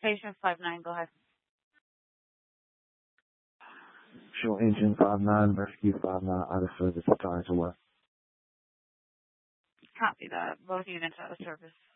Patient 5-9, go ahead. Show Engine 5-9, Rescue 5-9, out of service, return to work. Copy that. Both units out of service.